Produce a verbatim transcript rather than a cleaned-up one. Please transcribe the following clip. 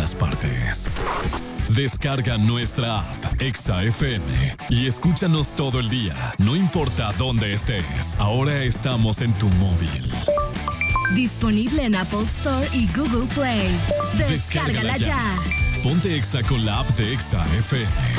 todas partes. Descarga nuestra app Exa F M y escúchanos todo el día, no importa dónde estés. Ahora estamos en tu móvil. Disponible en Apple Store y Google Play. Descárgala, Descárgala ya. ya. Ponte Exa con la app de Exa F M.